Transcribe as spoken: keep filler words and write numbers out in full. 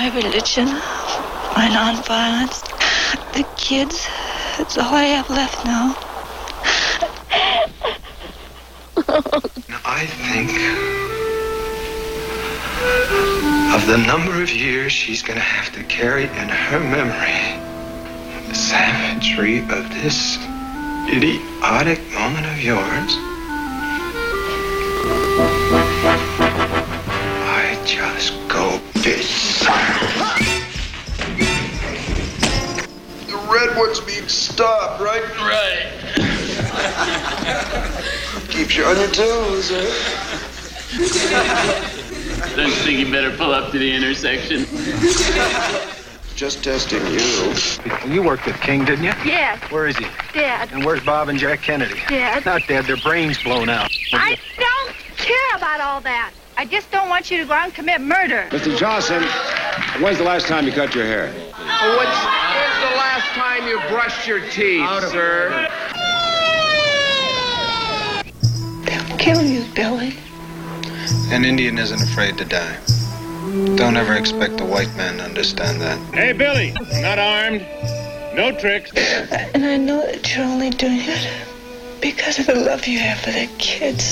my religion, my nonviolence, the kids. It's all I have left now. I think of the number of years she's going to have to carry in her memory the savagery of this idiotic moment of yours. I just go bizarre. The redwoods being stopped, right? Right. Keeps you on your toes, eh? Don't you think you better pull up to the intersection? Just testing you. You worked with King, didn't you? Yes. Where is he? Dead. And where's Bob and Jack Kennedy? Dead. Not dead, their brains blown out. I don't care about all that. I just don't want you to go out and commit murder. Mister Johnson, when's the last time you cut your hair? Oh, what's, when's the last time you brushed your teeth, sir? They'll kill you, Billy. An Indian isn't afraid to die. Don't ever expect a white man to understand that. Hey, Billy, not armed. No tricks. And I know that you're only doing it because of the love you have for the kids.